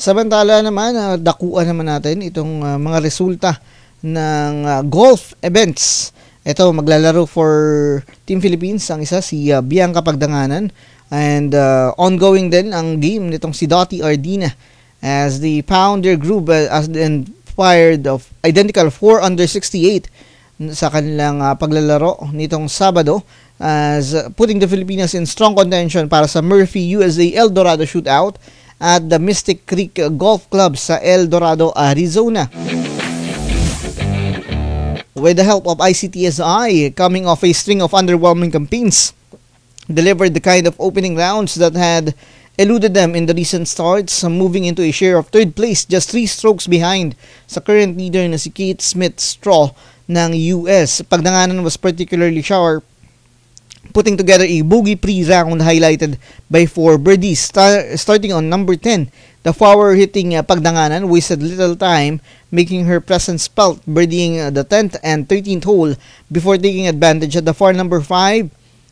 Samantala naman, dakuan naman natin itong mga resulta ng golf events. Ito, maglalaro for Team Philippines ang isa, si Bianca Pagdanganan. And ongoing din ang game nitong si Dottie Ardina as the Pounder Group as fired of identical 4 under 68 sa kanilang paglalaro nitong Sabado, as putting the Filipinas in strong contention para sa Murphy USA El Dorado Shootout at the Mystic Creek Golf Club sa El Dorado, Arizona. With the help of ICTSI, coming off a string of underwhelming campaigns, delivered the kind of opening rounds that had eluded them in the recent starts, moving into a share of third place, just 3 strokes behind sa current leader na si Kate Smith-Straw ng US. Pagdanganan was particularly sharp, putting together a bogey pre-round highlighted by 4 birdies. Starting on number 10, the power-hitting Pagdanganan wasted little time, making her presence felt, birdieing the 10th and 13th hole before taking advantage at the par 5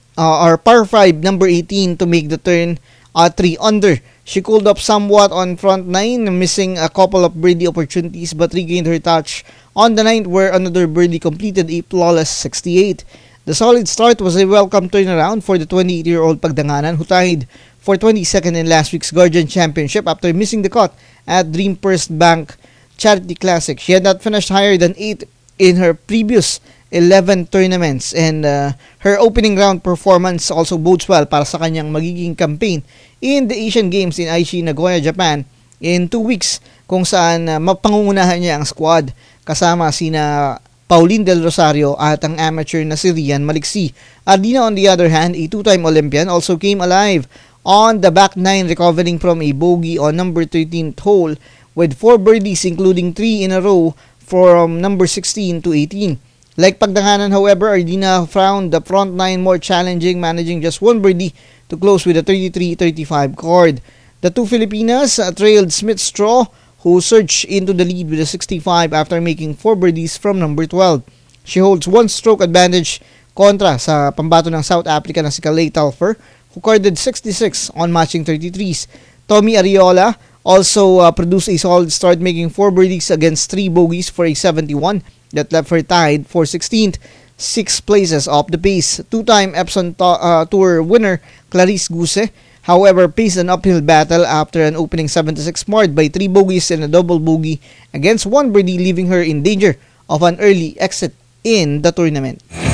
number 18 to make the turn 3 under. She cooled up somewhat on front 9, missing a couple of birdie opportunities but regained her touch on the 9th where another birdie completed a flawless 68. The solid start was a welcome turnaround for the 28-year-old Pagdanganan, who tied for 22nd in last week's Guardian Championship after missing the cut at Dream First Bank Charity Classic. She had not finished higher than 8 in her previous 11 tournaments, and her opening round performance also bodes well para sa kanyang magiging campaign in the Asian Games in Aichi, Nagoya, Japan in 2 weeks, kung saan mapangungunahan niya ang squad kasama sina Pauline Del Rosario at ang amateur na si Rian Maliksi. Ardina, on the other hand, a 2-time Olympian, also came alive on the back 9, recovering from a bogey on number 13th hole with 4 birdies including 3 in a row from number 16 to 18. Like Pagdanganan, however, Ardina found the front 9 more challenging, managing just 1 birdie to close with a 33-35 cord. The two Filipinas trailed Smith-Straw, who surged into the lead with a 65 after making 4 birdies from number 12. She holds 1 stroke advantage kontra sa pambato ng South Africa na si Kalei Telfer, who carded 66 on matching 33s. Tommy Ariola also produced a solid start, making 4 birdies against 3 bogeys for a 71 that left her tied for 16th, 6 places off the pace. 2-time Epson Tour winner Clarice Guse, however, faced an uphill battle after an opening 76 marred by 3 bogeys and a double bogey against 1 birdie, leaving her in danger of an early exit in the tournament.